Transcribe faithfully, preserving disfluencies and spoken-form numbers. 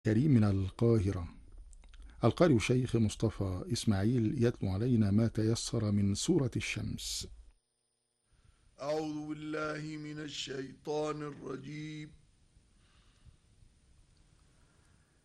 كريم من القاهرة. القارئ شيخ مصطفى إسماعيل يتلو علينا ما تيسر من سورة الشمس. أعوذ بالله من الشيطان الرجيم.